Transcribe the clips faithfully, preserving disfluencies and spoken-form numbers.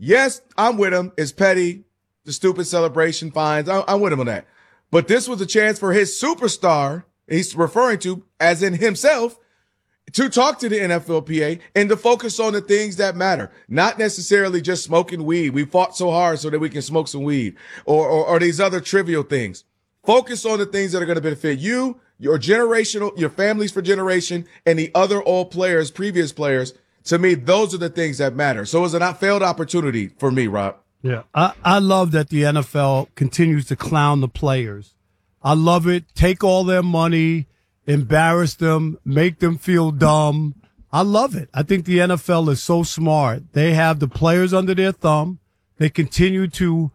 yes, I'm with him. It's petty. The stupid celebration fines. I, I'm with him on that. But this was a chance for his superstar, he's referring to as in himself, to talk to the N F L P A and to focus on the things that matter, not necessarily just smoking weed. We fought so hard so that we can smoke some weed or, or, or these other trivial things. Focus on the things that are going to benefit you, your generational, your families for generation, and the other old players, previous players. To me, those are the things that matter. So it was a not failed opportunity for me, Rob. Yeah, I, I love that the N F L continues to clown the players. I love it. Take all their money, embarrass them, make them feel dumb. I love it. I think the N F L is so smart. They have the players under their thumb. They continue to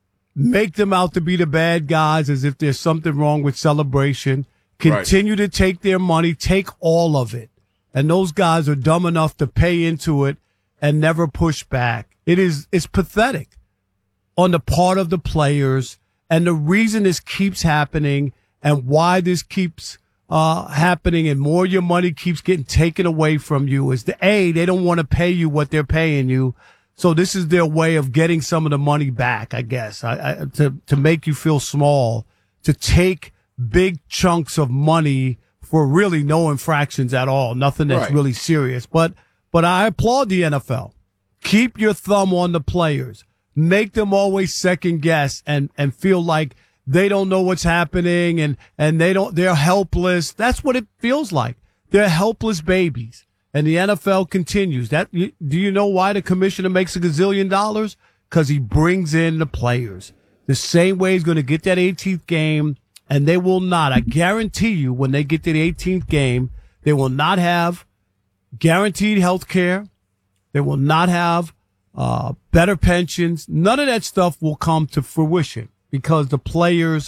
make them out to be the bad guys as if there's something wrong with celebration. Continue right. to take their money, take all of it. And those guys are dumb enough to pay into it and never push back. It is, it's pathetic on the part of the players. And the reason this keeps happening and why this keeps uh happening and more of your money keeps getting taken away from you is the A, they don't want to pay you what they're paying you. So this is their way of getting some of the money back, I guess, I, I, to, to make you feel small, to take big chunks of money for really no infractions at all, nothing that's right. really serious. But, but I applaud the N F L. Keep your thumb on the players. Make them always second guess and, and feel like they don't know what's happening and, and they don't, they're helpless. That's what it feels like. They're helpless babies. And the N F L continues. That, do you know why the commissioner makes a gazillion dollars? Because he brings in the players. The same way he's going to get that eighteenth game, and they will not. I guarantee you, when they get to the eighteenth game, they will not have guaranteed health care. They will not have uh better pensions. None of that stuff will come to fruition because the players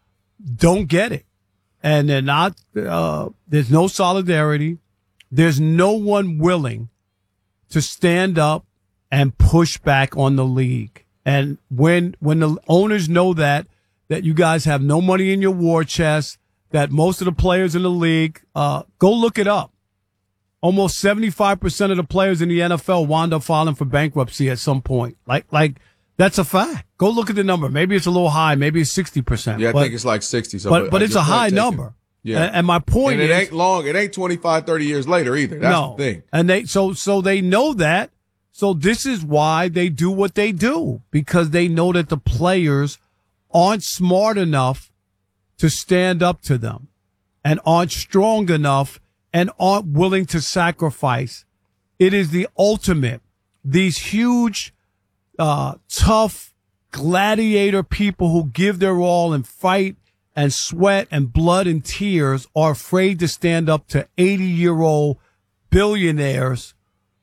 don't get it. And they're not, uh there's no solidarity. There's no one willing to stand up and push back on the league. And when, when the owners know that, that you guys have no money in your war chest, that most of the players in the league, uh, go look it up. Almost seventy-five percent of the players in the N F L wound up filing for bankruptcy at some point. Like, like, that's a fact. Go look at the number. Maybe it's a little high. Maybe it's sixty percent. Yeah, I but, think it's like sixty. So but, but it's a high number. It. Yeah. And, and my point and it is, ain't long. It ain't twenty-five, thirty years later either. That's no. the thing. And they, so, so they know that. So this is why they do what they do, because they know that the players aren't smart enough to stand up to them and aren't strong enough and aren't willing to sacrifice. It is the ultimate. These huge, uh, tough gladiator people who give their all and fight and sweat and blood and tears are afraid to stand up to eighty year old billionaires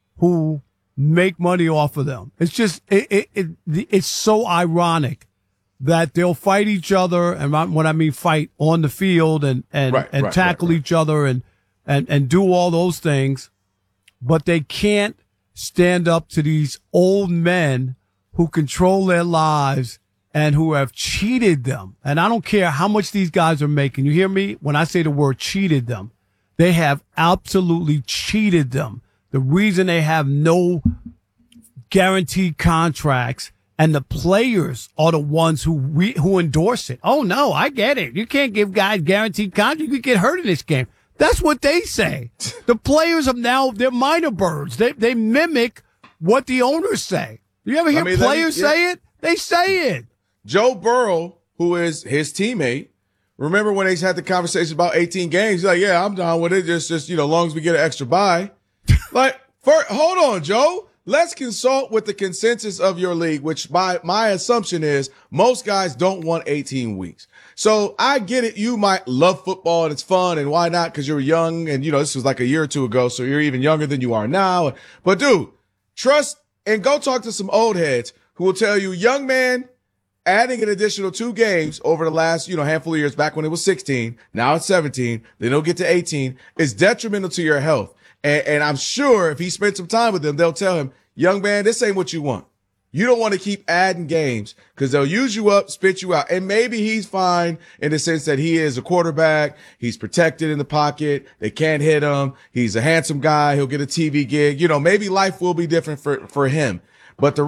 who make money off of them. It's just, it, it, it, it's so ironic that they'll fight each other. And when I mean fight on the field and, and, right, and right, tackle right, right. each other and, and, and do all those things, but they can't stand up to these old men who control their lives and who have cheated them. And I don't care how much these guys are making. You hear me? When I say the word cheated them, they have absolutely cheated them. The reason they have no guaranteed contracts and the players are the ones who re- who endorse it. Oh, no, I get it. You can't give guys guaranteed contracts. You could get hurt in this game. That's what they say. The players have now, they're minor birds. They they mimic what the owners say. You ever hear I mean, players me, yeah. say it? They say it. Joe Burrow, who is his teammate, remember when they had the conversation about eighteen games? He's like, yeah, I'm down with it. Just, just you know, as long as we get an extra bye. Like, for, hold on, Joe. Let's consult with the consensus of your league, which my, my assumption is most guys don't want eighteen weeks. So I get it. You might love football and it's fun and why not? Cause you're young and you know, this was like a year or two ago. So you're even younger than you are now. But dude, trust and go talk to some old heads who will tell you, young man, adding an additional two games over the last, you know, handful of years back when it was sixteen, now it's seventeen, then they'll get to eighteen, is detrimental to your health. And, and I'm sure if he spent some time with them, they'll tell him, young man, this ain't what you want. You don't want to keep adding games because they'll use you up, spit you out. And maybe he's fine in the sense that he is a quarterback. He's protected in the pocket. They can't hit him. He's a handsome guy. He'll get a T V gig. You know, maybe life will be different for, for him. But the